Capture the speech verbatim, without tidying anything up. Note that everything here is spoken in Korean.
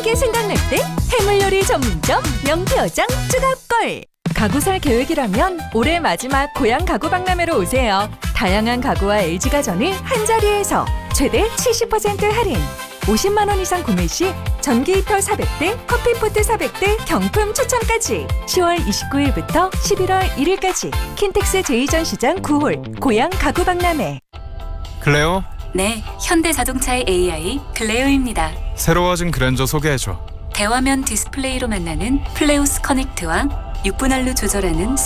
게 생각날 때 해물요리 전문점 명태어장 쭈갑걸. 가구 살 계획이라면 올해 마지막 고향 가구 박람회로 오세요. 다양한 가구와 엘지가전을 한자리에서 최대 칠십 퍼센트 할인. 오십만 원 이상 구매 시 전기 히터 사백 대, 커피포트 사백 대 경품 추첨까지. 시월 이십구일부터 십일월 일일까지 킨텍스 제이 전시장 구 홀 고향 가구 박람회. 클레오, 네, 현대자동차의 에이아이 클레오입니다. 새로워진 그랜저 소개해줘. 대화면 디스플레이로 만나는 플레우스 커넥트와 육 분할로 조절하는